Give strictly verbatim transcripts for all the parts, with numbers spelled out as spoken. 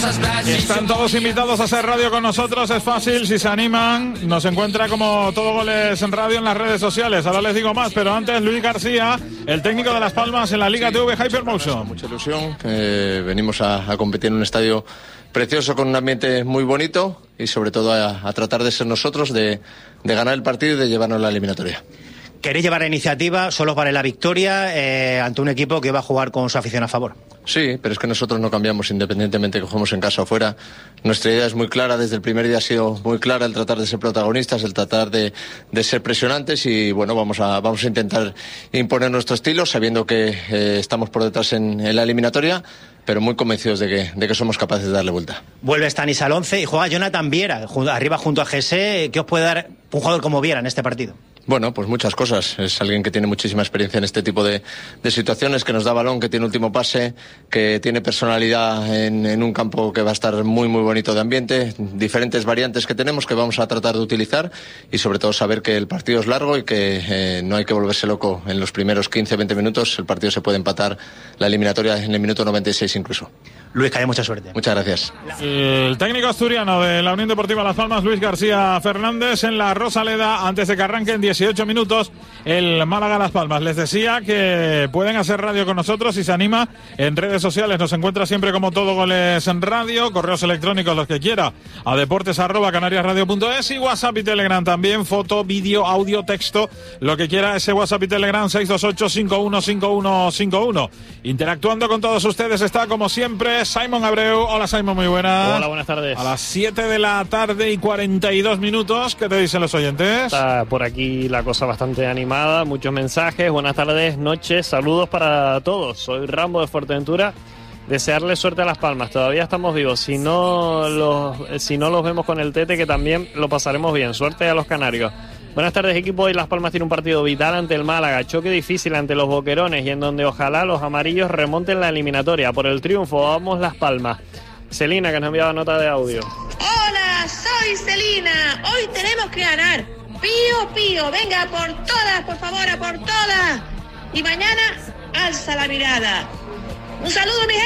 Están todos invitados a hacer radio con nosotros, es fácil, si se animan, nos encuentra como Todo Goles en Radio en las redes sociales. Ahora les digo más, pero antes Luis García, el técnico de Las Palmas en la Liga T V Hypermotion. Mucha ilusión, eh, venimos a, a competir en un estadio precioso con un ambiente muy bonito y sobre todo a, a tratar de ser nosotros, de, de ganar el partido y de llevarnos la eliminatoria. ¿Queréis llevar la iniciativa, solo vale la victoria eh, ante un equipo que va a jugar con su afición a favor? Sí, pero es que nosotros no cambiamos independientemente que juguemos en casa o fuera. Nuestra idea es muy clara, desde el primer día ha sido muy clara el tratar de ser protagonistas, el tratar de, de ser presionantes y bueno, vamos a, vamos a intentar imponer nuestro estilo sabiendo que eh, estamos por detrás en, en la eliminatoria, pero muy convencidos de que, de que somos capaces de darle vuelta. Vuelve Stanis al once y juega Jonathan Viera, arriba junto a Jesse. ¿Qué os puede dar un jugador como Viera en este partido? Bueno, pues muchas cosas. Es alguien que tiene muchísima experiencia en este tipo de, de situaciones, que nos da balón, que tiene último pase, que tiene personalidad en, en un campo que va a estar muy, muy bonito de ambiente. Diferentes variantes que tenemos que vamos a tratar de utilizar y sobre todo saber que el partido es largo y que eh, no hay que volverse loco en los primeros quince, veinte minutos. El partido se puede empatar, la eliminatoria en el minuto noventa y seis incluso. Luis, que haya mucha suerte. Muchas gracias. El técnico asturiano de la Unión Deportiva Las Palmas, Luis García Fernández, en la Rosaleda, antes de que arranquen dieciocho minutos el Málaga Las Palmas. Les decía que pueden hacer radio con nosotros si se anima en redes sociales. Nos encuentra siempre como Todo Goles en Radio, correos electrónicos los que quiera a deportes arroba canariasradio punto es y WhatsApp y Telegram también, foto, vídeo, audio, texto, lo que quiera. Ese WhatsApp y Telegram seis dos ocho, cinco uno cinco uno cinco uno. Interactuando con todos ustedes está como siempre Simon Abreu. Hola Simon, muy buenas. Hola, buenas tardes. A las siete de la tarde y cuarenta y dos minutos, ¿qué te dicen los oyentes? Está por aquí la cosa bastante animada, muchos mensajes. Buenas tardes, noches, saludos para todos. Soy Rambo de Fuerteventura. Desearle suerte a Las Palmas, todavía estamos vivos. Si no los, si no los vemos con el Tete, que también lo pasaremos bien. Suerte a los canarios. Buenas tardes, equipo. Hoy Las Palmas tiene un partido vital ante el Málaga, choque difícil ante los boquerones y en donde ojalá los amarillos remonten la eliminatoria. Por el triunfo, vamos Las Palmas. Celina, que nos enviaba nota de audio. Hola, soy Celina. Hoy tenemos que ganar. Pío, pío, venga por todas, por favor, a por todas. Y mañana, alza la mirada. ¡Un saludo, mi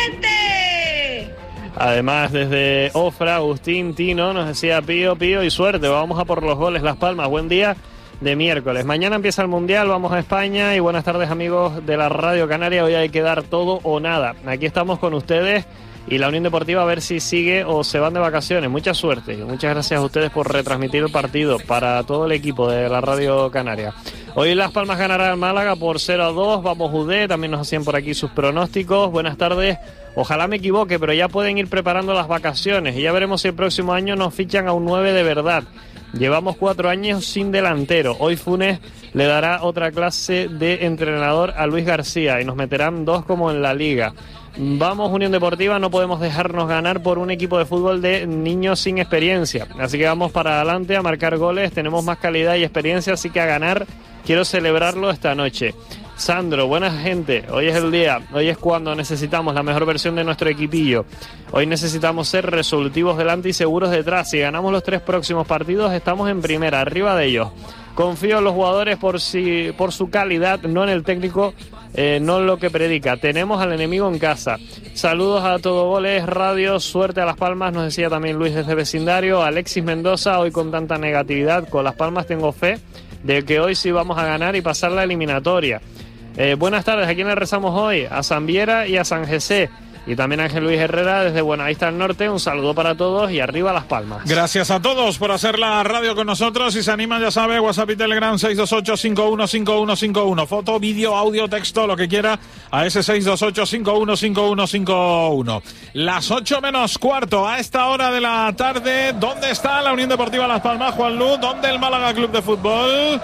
gente! Además, desde Ofra, Agustín Tino nos decía Pío, Pío y suerte. Vamos a por los goles Las Palmas. Buen día de miércoles. Mañana empieza el Mundial, vamos a España y buenas tardes, amigos de la Radio Canaria. Hoy hay que dar todo o nada. Aquí estamos con ustedes y la Unión Deportiva a ver si sigue o se van de vacaciones. Mucha suerte y muchas gracias a ustedes por retransmitir el partido para todo el equipo de la Radio Canaria. Hoy Las Palmas ganará al Málaga por cero a dos. Vamos U D, también nos hacían por aquí sus pronósticos. Buenas tardes. Ojalá me equivoque, pero ya pueden ir preparando las vacaciones y ya veremos si el próximo año nos fichan a un nueve de verdad. Llevamos cuatro años sin delantero. Hoy Funes le dará otra clase de entrenador a Luis García y nos meterán dos como en la Liga. Vamos, Unión Deportiva, no podemos dejarnos ganar por un equipo de fútbol de niños sin experiencia. Así que vamos para adelante a marcar goles, tenemos más calidad y experiencia, así que a ganar. Quiero celebrarlo esta noche. Sandro, buena gente, hoy es el día, hoy es cuando necesitamos la mejor versión de nuestro equipillo. Hoy necesitamos ser resolutivos delante y seguros detrás. Si ganamos los tres próximos partidos, estamos en primera, arriba de ellos. Confío en los jugadores por, si, por su calidad, no en el técnico, eh, no en lo que predica. Tenemos al enemigo en casa. Saludos a Todo Goles Radio, suerte a Las Palmas, nos decía también Luis desde vecindario. Alexis Mendoza, hoy con tanta negatividad, con Las Palmas tengo fe de que hoy sí vamos a ganar y pasar la eliminatoria. Eh, buenas tardes, ¿a quién le rezamos hoy? A San Viera y a San José. Y también Ángel Luis Herrera desde Buenavista del Norte. Un saludo para todos y arriba Las Palmas. Gracias a todos por hacer la radio con nosotros. Si se animan, ya sabe, WhatsApp y Telegram seis dos ocho, cinco uno cinco uno cinco uno. Foto, vídeo, audio, texto, lo que quiera a ese seis dos ocho, cinco uno cinco uno cinco uno. Las ocho menos cuarto a esta hora de la tarde. ¿Dónde está la Unión Deportiva Las Palmas, Juan Luz? ¿Dónde el Málaga Club de Fútbol?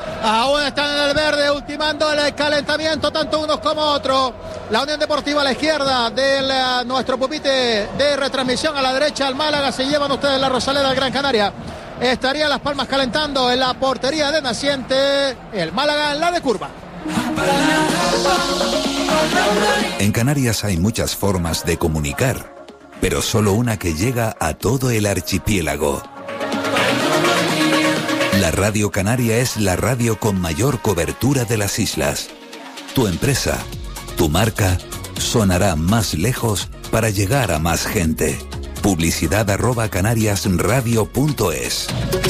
Aún están en el verde, ultimando el calentamiento tanto unos como otros. La Unión Deportiva a la izquierda de la, nuestro pupite de retransmisión, a la derecha el Málaga. Se llevan ustedes la Rosaleda del Gran Canaria. Estaría Las Palmas calentando en la portería de Naciente. El Málaga en la de curva. En Canarias hay muchas formas de comunicar, pero solo una que llega a todo el archipiélago. La Radio Canaria es la radio con mayor cobertura de las islas. Tu empresa, tu marca, sonará más lejos para llegar a más gente. Publicidad arroba canariasradio.es.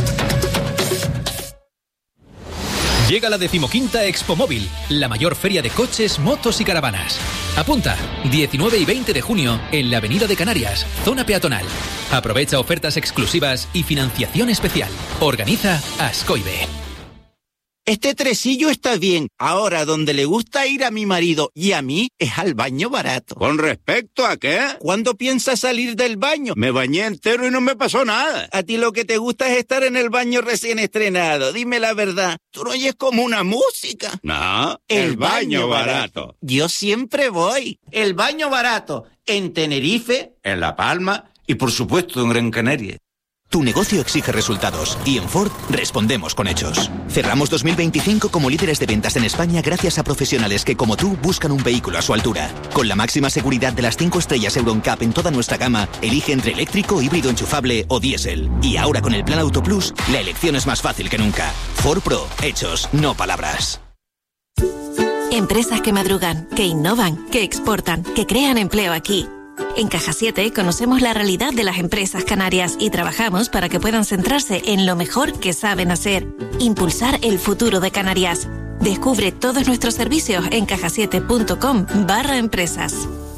Llega la decimoquinta Expo Móvil, la mayor feria de coches, motos y caravanas. Apunta, diecinueve y veinte de junio, en la Avenida de Canarias, zona peatonal. Aprovecha ofertas exclusivas y financiación especial. Organiza Ascoibe. Este tresillo está bien. Ahora, donde le gusta ir a mi marido y a mí es al baño barato. ¿Con respecto a qué? ¿Cuándo piensas salir del baño? Me bañé entero y no me pasó nada. A ti lo que te gusta es estar en el baño recién estrenado. Dime la verdad. ¿Tú no oyes como una música? No, el, el baño, baño barato. barato. Yo siempre voy. El baño barato. En Tenerife, en La Palma y por supuesto en Gran Canaria. Tu negocio exige resultados y en Ford respondemos con hechos. Cerramos dos mil veinticinco como líderes de ventas en España gracias a profesionales que como tú buscan un vehículo a su altura. Con la máxima seguridad de las cinco estrellas Euro N C A P en toda nuestra gama, elige entre eléctrico, híbrido enchufable o diésel. Y ahora con el Plan Auto Plus, la elección es más fácil que nunca. Ford Pro, hechos, no palabras. Empresas que madrugan, que innovan, que exportan, que crean empleo aquí. En Caja siete conocemos la realidad de las empresas canarias y trabajamos para que puedan centrarse en lo mejor que saben hacer, impulsar el futuro de Canarias. Descubre todos nuestros servicios en cajasiete.com barra empresas.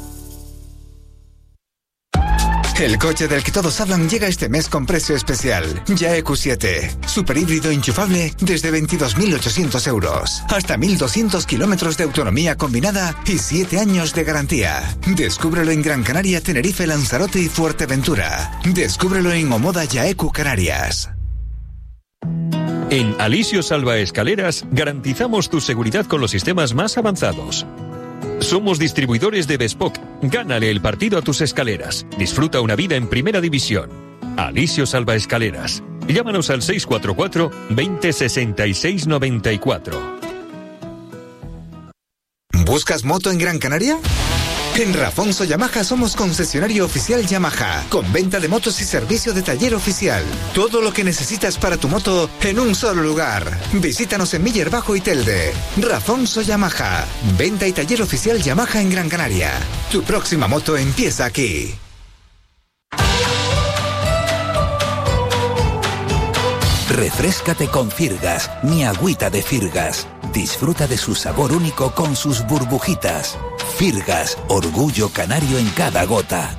El coche del que todos hablan llega este mes con precio especial. Ya E Q siete. Superhíbrido enchufable desde veintidós mil ochocientos euros. Hasta mil doscientos kilómetros de autonomía combinada y siete años de garantía. Descúbrelo en Gran Canaria, Tenerife, Lanzarote y Fuerteventura. Descúbrelo en Omoda Yaeku Canarias. En Alisio Salva Escaleras garantizamos tu seguridad con los sistemas más avanzados. Somos distribuidores de Bespoke. Gánale el partido a tus escaleras. Disfruta una vida en primera división. Alisio Salva Escaleras. Llámanos al seis cuatro cuatro, veinte, sesenta y seis, noventa y cuatro. ¿Buscas moto en Gran Canaria? En Rafonso Yamaha somos concesionario oficial Yamaha, con venta de motos y servicio de taller oficial. Todo lo que necesitas para tu moto en un solo lugar. Visítanos en Miller Bajo y Telde. Rafonso Yamaha, venta y taller oficial Yamaha en Gran Canaria. Tu próxima moto empieza aquí. Refréscate con Firgas, mi agüita de Firgas. Disfruta de su sabor único con sus burbujitas. Firgas, orgullo canario en cada gota.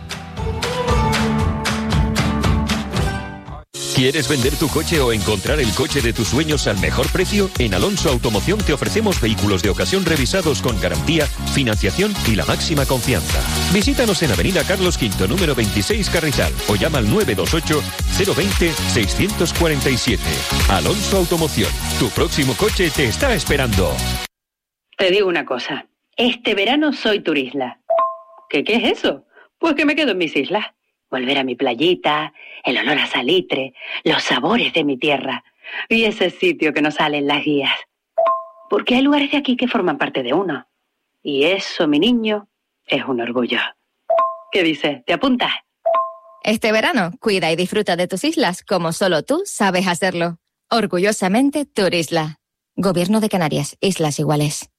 ¿Quieres vender tu coche o encontrar el coche de tus sueños al mejor precio? En Alonso Automoción te ofrecemos vehículos de ocasión revisados con garantía, financiación y la máxima confianza. Visítanos en Avenida Carlos quinto, número veintiséis, Carrizal, o llama al nueve dos ocho, cero veinte, seiscientos cuarenta y siete. Alonso Automoción, tu próximo coche te está esperando. Te digo una cosa, este verano soy turisla. ¿Qué, qué es eso? Pues que me quedo en mis islas. Volver a mi playita, el olor a salitre, los sabores de mi tierra y ese sitio que nos sale en las guías. Porque hay lugares de aquí que forman parte de uno. Y eso, mi niño, es un orgullo. ¿Qué dices? ¿Te apuntas? Este verano, cuida y disfruta de tus islas como solo tú sabes hacerlo. Orgullosamente Turisla. Gobierno de Canarias, Islas Iguales.